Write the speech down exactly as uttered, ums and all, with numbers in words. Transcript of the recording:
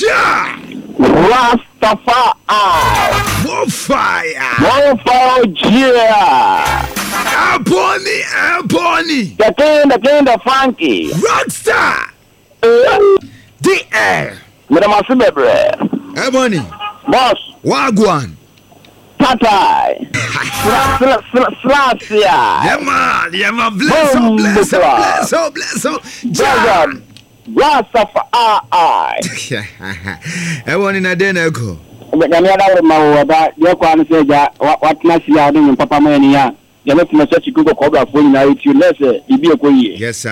Sha. Rastafari. More fire. More fire, yeah. Ebony, Ebony. The king, the king, the funky. Rockstar. D L. Madam Asibebre. Ebony. Boss. Wagwan. Tatai. Slasia. Yeah, man. Yeah, man. Bless up, bless up, bless up, bless up. Jagan. Rastafari. Ebony na deneko. Nyamiada ma wada ye kwa no seja watna sia de papa mani ya ye no tuma sechi kugo kobra fo nyina itu lese ibi ekoyie. Yes sir.